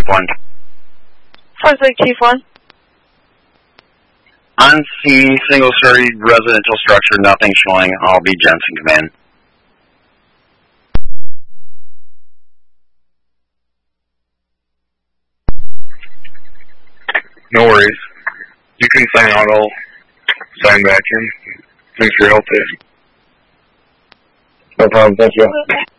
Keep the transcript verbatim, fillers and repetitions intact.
Chief one. Flight Chief one. On scene, single-story residential structure, nothing showing. I'll be Jensen Command. No worries. You can sign out, I'll sign back in. Thanks for your help, Dave. No problem, thank you. Okay.